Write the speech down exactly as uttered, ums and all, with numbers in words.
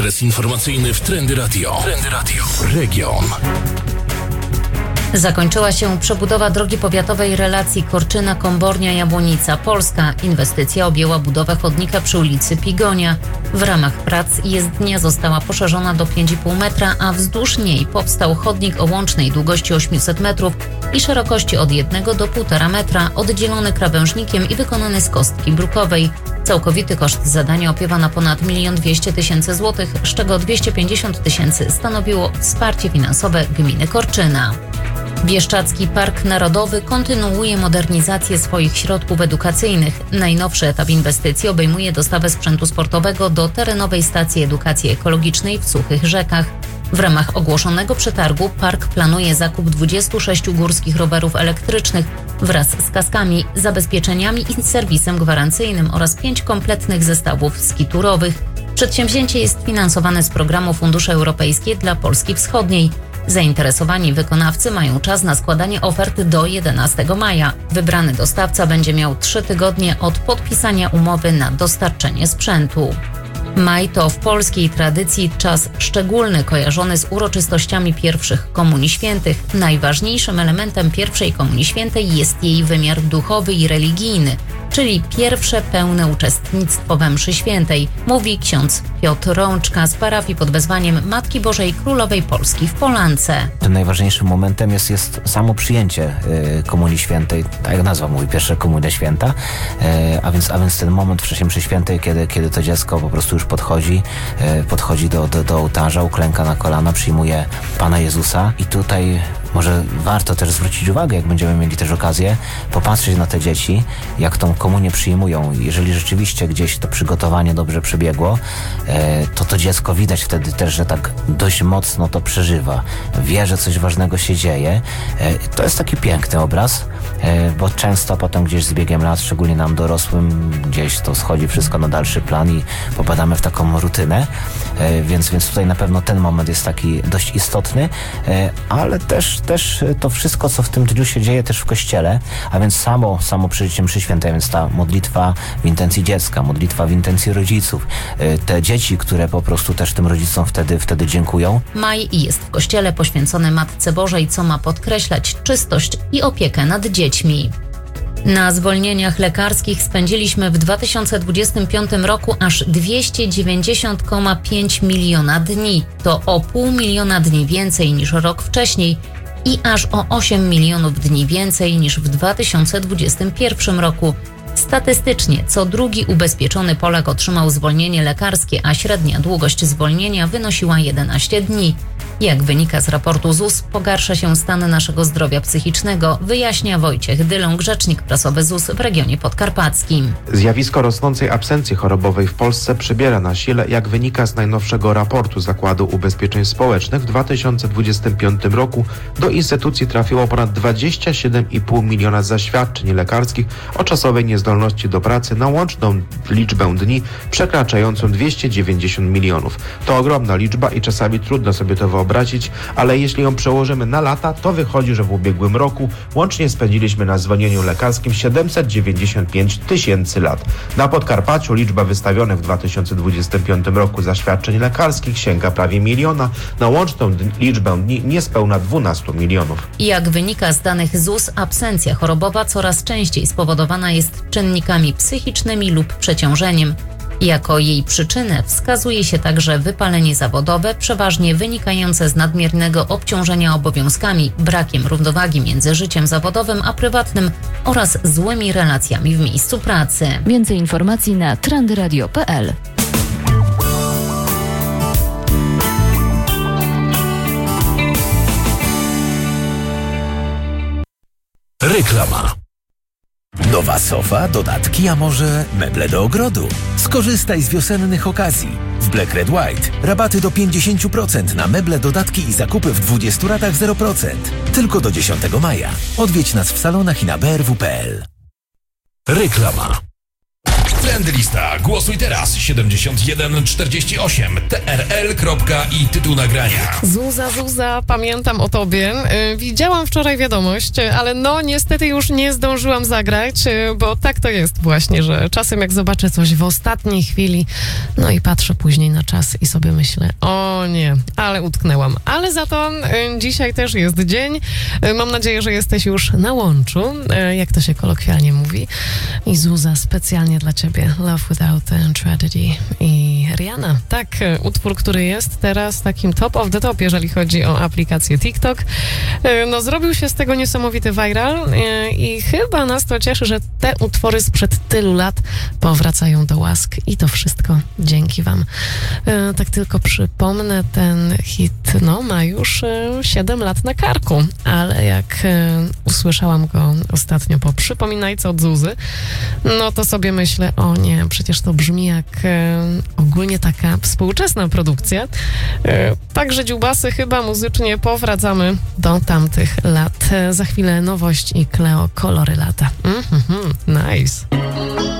Ekspres informacyjny w Trendy Radio. Trendy Radio. Region. Zakończyła się przebudowa drogi powiatowej relacji Korczyna-Kombornia-Jabłonica. Polska inwestycja objęła budowę chodnika przy ulicy Pigonia. W ramach prac jezdnia została poszerzona do pięć i pół metra, a wzdłuż niej powstał chodnik o łącznej długości osiemset metrów i szerokości od jednego do półtora metra, oddzielony krawężnikiem i wykonany z kostki brukowej. Całkowity koszt zadania opiewa na ponad milion dwieście tysięcy złotych, z czego dwieście pięćdziesiąt tysięcy stanowiło wsparcie finansowe gminy Korczyna. Bieszczadzki Park Narodowy kontynuuje modernizację swoich środków edukacyjnych. Najnowszy etap inwestycji obejmuje dostawę sprzętu sportowego do terenowej stacji edukacji ekologicznej w Suchych Rzekach. W ramach ogłoszonego przetargu park planuje zakup dwudziestu sześciu górskich rowerów elektrycznych wraz z kaskami, zabezpieczeniami i serwisem gwarancyjnym oraz pięć kompletnych zestawów skiturowych. Przedsięwzięcie jest finansowane z programu Fundusze Europejskie dla Polski Wschodniej. Zainteresowani wykonawcy mają czas na składanie ofert do jedenastego maja. Wybrany dostawca będzie miał trzy tygodnie od podpisania umowy na dostarczenie sprzętu. Maj to w polskiej tradycji czas szczególny, kojarzony z uroczystościami pierwszych Komunii Świętych. Najważniejszym elementem pierwszej Komunii Świętej jest jej wymiar duchowy i religijny, czyli pierwsze pełne uczestnictwo we mszy świętej, mówi ksiądz Piotr Rączka z parafii pod wezwaniem Matki Bożej Królowej Polski w Polance. Tym najważniejszym momentem jest, jest samo przyjęcie y, Komunii Świętej, tak jak nazwa mówi, pierwsza Komunia Święta, y, a, więc, a więc ten moment w czasie mszy świętej, kiedy, kiedy to dziecko po prostu już podchodzi, y, podchodzi do, do, do ołtarza, uklęka na kolana, przyjmuje Pana Jezusa i tutaj może warto też zwrócić uwagę, jak będziemy mieli też okazję, popatrzeć na te dzieci, jak tą komunię przyjmują. Jeżeli rzeczywiście gdzieś to przygotowanie dobrze przebiegło, to to dziecko widać wtedy też, że tak dość mocno to przeżywa. Wie, że coś ważnego się dzieje. To jest taki piękny obraz, bo często potem gdzieś z biegiem lat, szczególnie nam dorosłym, gdzieś to schodzi wszystko na dalszy plan i popadamy w taką rutynę. Więc, więc tutaj na pewno ten moment jest taki dość istotny, ale też też to wszystko, co w tym dniu się dzieje też w kościele, a więc samo, samo przeżycie mszy świętej, więc ta modlitwa w intencji dziecka, modlitwa w intencji rodziców, te dzieci, które po prostu też tym rodzicom wtedy, wtedy dziękują. Maj jest w kościele poświęcony Matce Bożej, co ma podkreślać czystość i opiekę nad dziećmi. Na zwolnieniach lekarskich spędziliśmy w dwa tysiące dwudziestym piątym roku aż dwieście dziewięćdziesiąt przecinek pięć miliona dni. To o pół miliona dni więcej niż rok wcześniej i aż o osiem milionów dni więcej niż w dwa tysiące dwudziestym pierwszym roku. Statystycznie co drugi ubezpieczony Polak otrzymał zwolnienie lekarskie, a średnia długość zwolnienia wynosiła jedenaście dni. Jak wynika z raportu Z U S, pogarsza się stan naszego zdrowia psychicznego, wyjaśnia Wojciech Dyląg, rzecznik prasowy Z U S w regionie podkarpackim. Zjawisko rosnącej absencji chorobowej w Polsce przybiera na sile, jak wynika z najnowszego raportu Zakładu Ubezpieczeń Społecznych. W dwa tysiące dwudziestym piątym roku do instytucji trafiło ponad dwadzieścia siedem i pół miliona zaświadczeń lekarskich o czasowej niezdolności do pracy na łączną liczbę dni przekraczającą dwieście dziewięćdziesiąt milionów. To ogromna liczba i czasami trudno sobie to wyobrazić, ale jeśli ją przełożymy na lata, to wychodzi, że w ubiegłym roku łącznie spędziliśmy na zwolnieniu lekarskim siedemset dziewięćdziesiąt pięć tysięcy lat. Na Podkarpaciu liczba wystawionych w dwa tysiące dwudziestym piątym roku zaświadczeń lekarskich sięga prawie miliona, na łączną d- liczbę dni niespełna dwunastu milionów. Jak wynika z danych Z U S, absencja chorobowa coraz częściej spowodowana jest czynnikami psychicznymi lub przeciążeniem. Jako jej przyczynę wskazuje się także wypalenie zawodowe, przeważnie wynikające z nadmiernego obciążenia obowiązkami, brakiem równowagi między życiem zawodowym a prywatnym oraz złymi relacjami w miejscu pracy. Więcej informacji na trendyradio kropka p l. Reklama. Nowa sofa, dodatki, a może meble do ogrodu? Skorzystaj z wiosennych okazji. W Black Red White rabaty do pięćdziesiąt procent na meble, dodatki i zakupy w dwudziestu ratach zero procent. Tylko do dziesiątego maja. Odwiedź nas w salonach i na b r w kropka p l. Reklama. Trendlista. Głosuj teraz. siedemdziesiąt jeden czterdzieści osiem. T R L. I tytuł nagrania. Zuza, Zuza, pamiętam o tobie. Yy, widziałam wczoraj wiadomość, ale no niestety już nie zdążyłam zagrać, yy, bo tak to jest właśnie, że czasem jak zobaczę coś w ostatniej chwili, no i patrzę później na czas i sobie myślę, o nie, ale utknęłam. Ale za to yy, dzisiaj też jest dzień. Yy, mam nadzieję, że jesteś już na łączu, yy, jak to się kolokwialnie mówi. I Zuza, specjalnie dla ciebie. Love Without Tragedy i Rihanna. Tak, utwór, który jest teraz takim top of the top, jeżeli chodzi o aplikację TikTok. No, zrobił się z tego niesamowity viral i chyba nas to cieszy, że te utwory sprzed tylu lat powracają do łask i to wszystko dzięki wam. Tak tylko przypomnę, ten hit no, ma już siedem lat na karku, ale jak usłyszałam go ostatnio po przypominajce od Zuzy, no to sobie myślę, o nie, przecież to brzmi jak ogólnie taka współczesna produkcja. Także dziubasy, chyba muzycznie powracamy do tamtych lat. Za chwilę nowość i Kleo, kolory lata. Mm-hmm, nice.